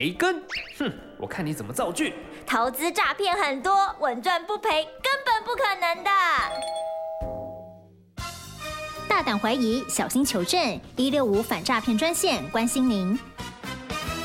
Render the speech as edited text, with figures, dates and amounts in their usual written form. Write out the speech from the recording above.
培根，哼，我看你怎么造句。 投资诈骗很多，稳赚不赔根本不可能的。 大胆怀疑，小心求证，165反诈骗专线关心您。